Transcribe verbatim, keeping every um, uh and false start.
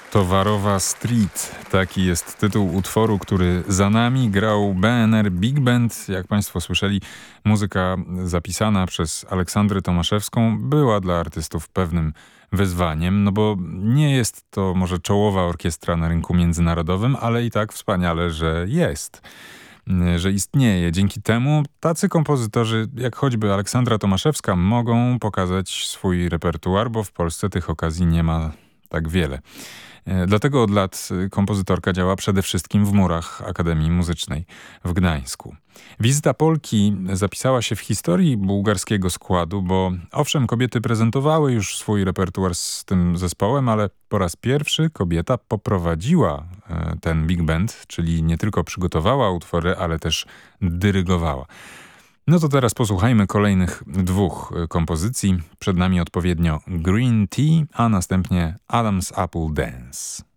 Towarowa Street. Taki jest tytuł utworu, który za nami grał B N R Big Band. Jak państwo słyszeli, muzyka zapisana przez Aleksandrę Tomaszewską była dla artystów pewnym wyzwaniem, no bo nie jest to może czołowa orkiestra na rynku międzynarodowym, ale i tak wspaniale, że jest, że istnieje. Dzięki temu tacy kompozytorzy, jak choćby Aleksandra Tomaszewska, mogą pokazać swój repertuar, bo w Polsce tych okazji nie ma tak wiele. Dlatego od lat kompozytorka działa przede wszystkim w murach Akademii Muzycznej w Gdańsku. Wizyta Polki zapisała się w historii bułgarskiego składu, bo owszem, kobiety prezentowały już swój repertuar z tym zespołem, ale po raz pierwszy kobieta poprowadziła ten big band, czyli nie tylko przygotowała utwory, ale też dyrygowała. No to teraz posłuchajmy kolejnych dwóch kompozycji. Przed nami odpowiednio Green Tea, a następnie Adam's Apple Dance.